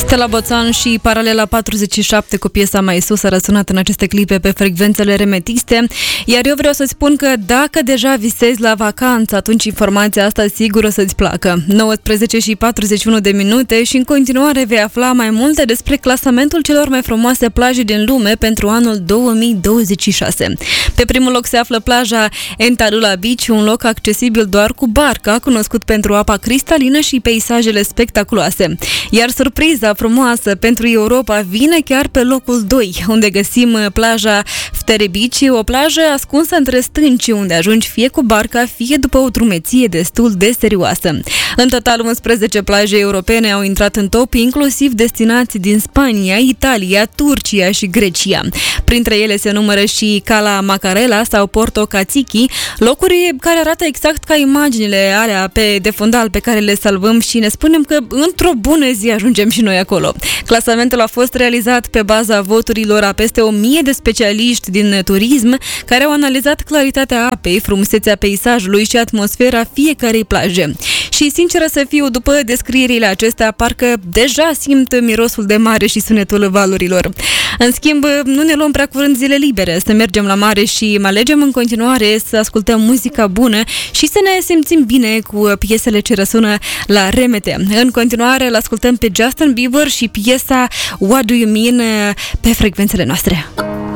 Stella Boțan și Paralela 47 cu piesa Mai sus a răsunat în aceste clipe pe frecvențele remetiste, iar eu vreau să spun că dacă deja visezi la vacanță, atunci informația asta sigur o să-ți placă. 19 și 41 de minute și în continuare vei afla mai multe despre clasamentul celor mai frumoase plaje din lume pentru anul 2026. Pe primul loc se află plaja Entalula Beach, un loc accesibil doar cu barca, cunoscut pentru apa cristalină și peisajele spectaculoase. Iar surpriza frumoasă pentru Europa vine chiar pe locul 2, unde găsim plaja Ftere Beach, o plajă ascunsă între stânci, unde ajungi fie cu barca, fie după o drumeție destul de serioasă. În total, 11 plaje europene au intrat în top, inclusiv destinații din Spania, Italia, Turcia și Grecia. Printre ele se numără și Cala Macarela sau Porto Cațichi, locuri care arată exact ca imaginile alea de fundal pe care le salvăm și ne spunem că într-o bună zi ajungem și noi acolo. Clasamentul a fost realizat pe baza voturilor a peste 1000 de specialiști din turism care au analizat claritatea apei, frumusețea peisajului și atmosfera fiecarei plaje. Și sinceră să fiu, după descrierile acestea, parcă deja simt mirosul de mare și sunetul valurilor. În schimb, nu ne luăm prea curând zile libere, să mergem la mare și alegem în continuare să ascultăm muzica bună și să ne simțim bine cu piesele ce răsună la remete. În continuare, îl ascultăm pe Justin Bieber și piesa What Do You Mean pe frecvențele noastre.